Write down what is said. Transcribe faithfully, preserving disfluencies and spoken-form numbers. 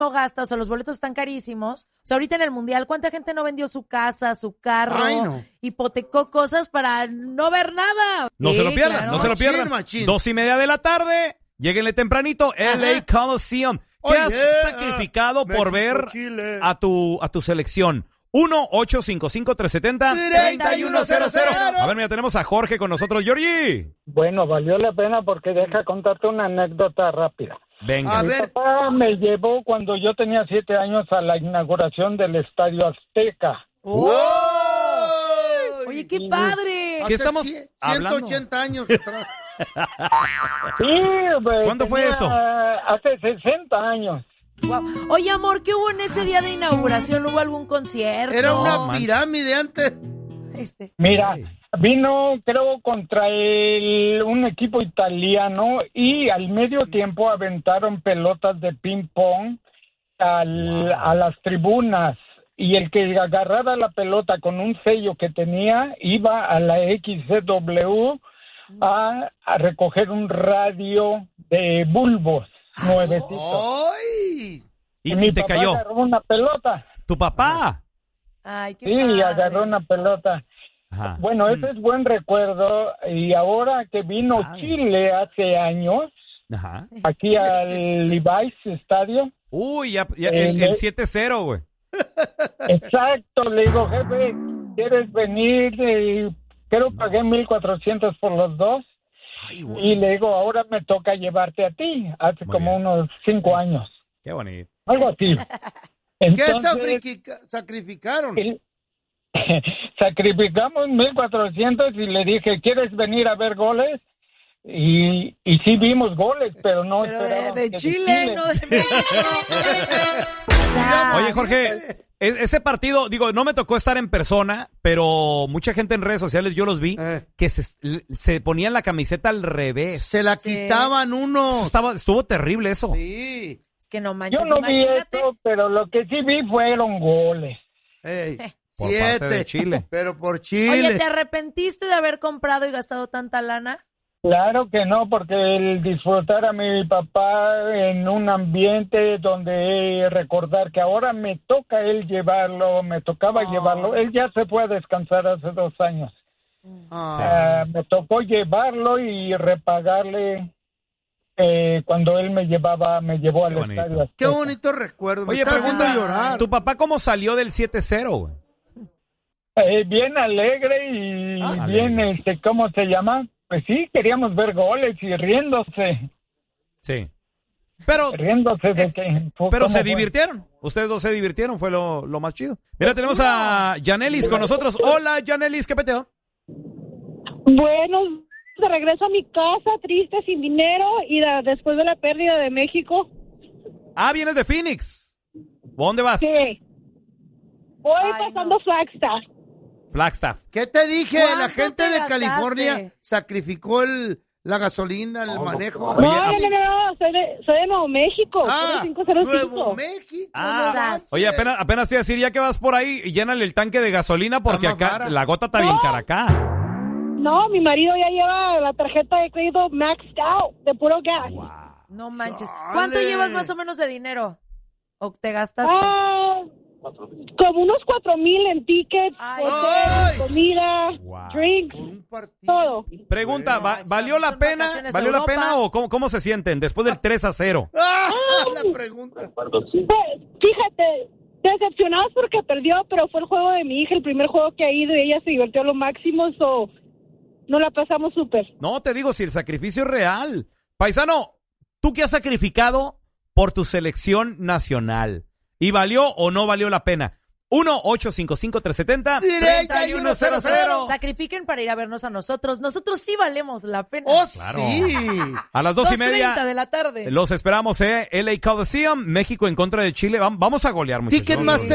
no gasta, o sea, los boletos están carísimos. O sea, ahorita en el Mundial, ¿cuánta gente no vendió su casa, su carro, Ay, no. hipotecó cosas para no ver nada? No Sí, se lo pierdan, claro. no se lo Machín, pierdan. machín. Dos y media de la tarde, lléguenle tempranito, L A Coliseum. ¿Qué Oye, has sacrificado por México, ver Chile. a tu, a tu selección? uno ocho cinco cinco tres siete cero treinta y uno cero cero. A ver, mira, tenemos a Jorge con nosotros. Georgie. Bueno, valió la pena porque deja contarte una anécdota rápida. Venga. A Mi ver. papá me llevó cuando yo tenía siete años a la inauguración del Estadio Azteca. ¡Oh! ¡Uy! Oye, qué padre. ¿Qué Hace estamos cien- hablando? ciento ochenta años atrás. Sí, pues, ¿Cuándo fue tenía, eso? Hace sesenta años. Wow. Oye, amor, ¿qué hubo en ese día de inauguración? ¿Hubo algún concierto? Era una man. pirámide antes. Este. Mira, Ay. vino, creo, contra el, un equipo italiano y al medio tiempo aventaron pelotas de ping-pong al- a las tribunas. Y el que agarrara la pelota con un sello que tenía iba a la X C W a, a recoger un radio de bulbos nuevecitos. ¡Ay! Y, Y mi y te papá cayó. agarró una pelota. ¿Tu papá? Ay, qué Sí, padre. agarró una pelota. Ajá. Bueno, ese es buen recuerdo. Y ahora que vino Ay. Chile hace años, Ajá. aquí al Levi's Estadio. Uy, ya, ya- Eh, el, el le- siete cero, güey. Exacto, le digo, jefe, ¿quieres venir? Eh, creo que pagué mil cuatrocientos por los dos. Ay, güey. Y le digo, ahora me toca llevarte a ti, hace Muy como bien. unos cinco años. Qué bonito. Algo así. ¿Qué Entonces, sacrifica- sacrificaron? el- sacrificamos mil cuatrocientos y le dije, ¿quieres venir a ver goles? Y, y sí vimos goles, pero no Pero de, esperábamos de que Chile, no de México. Ah, Oye, Jorge, e- ese partido, digo, no me tocó estar en persona, pero mucha gente en redes sociales, yo los vi, Eh. que se, se ponían la camiseta al revés. Se la Sí. quitaban Eso unos. estaba, estuvo terrible eso. Sí. Es que no manches, Yo no vi imagínate. eso, pero lo que sí vi fueron goles. Ey, Por siete. parte de Chile. Pero por Chile. Oye, ¿te arrepentiste de haber comprado y gastado tanta lana? Claro que no, porque el disfrutar a mi papá en un ambiente donde recordar que ahora me toca él llevarlo, me tocaba Oh. llevarlo, él ya se fue a descansar hace dos años. Ah. Ah, me tocó llevarlo y repagarle eh, cuando él me llevaba, me llevó Qué al bonito. estadio. Qué Azteca. bonito recuerdo. Me Oye, está pregunta, haciendo llorar. ¿tu papá cómo salió del siete cero, güey? Eh, bien alegre y Ah, bien, alegre. este, ¿cómo se llama? Pues sí, queríamos ver goles y riéndose, Sí. Pero, riéndose de que... pero ¿cómo se fue? divirtieron. Ustedes dos se divirtieron, fue lo, lo más chido. Mira, tenemos a Yanelis con nosotros. Hola, Yanelis, ¿qué peteo? Bueno, de regreso a mi casa, triste, sin dinero, y da- después de la pérdida de México, Ah, vienes de Phoenix. ¿Dónde vas? sí. Voy Ay, pasando no. Flagstaff. Flagstaff. ¿Qué te dije? ¿Cuánto La gente te de gastaste? California sacrificó el, la gasolina, el manejo. Oye, No, a- no, no, no, soy de, soy de Nuevo México, Ah, cinco cero Nuevo cinco. México. Ah, no manches. oye, apenas, apenas te iba a decir, ya que vas por ahí, y llénale el tanque de gasolina porque Está más acá vara. la gota está bien No. cara acá. No, mi marido ya lleva la tarjeta de crédito maxed out, de puro gas. No manches. Chale. ¿Cuánto llevas más o menos de dinero? ¿O te gastaste? Ah, como unos cuatro mil en tickets, Ay. hotel, Ay. comida, Wow. drinks, Por un partido. todo. Pregunta, No, ¿va- eso ¿valió no la son pena? vacaciones ¿Valió la Europa. pena o cómo, cómo se sienten después del tres a cero? Ah, la pregunta. Pues, fíjate, decepcionados porque perdió, pero fue el juego de mi hija, el primer juego que ha ido y ella se divirtió a lo máximo, so no la pasamos súper. No, te digo, si el sacrificio es real. Paisano, ¿tú qué has sacrificado por tu selección nacional? ¿Y valió o no valió la pena? uno ocho cinco cinco tres siete cero treinta y uno cero cero. Sacrifiquen para ir a vernos a nosotros. Nosotros sí valemos la pena. Oh, Claro. sí. A las dos y dos treinta media de la tarde. los esperamos, ¿eh? L A Coliseum, México en contra de Chile. Vam- Vamos a golear, muchachos. Ticketmaster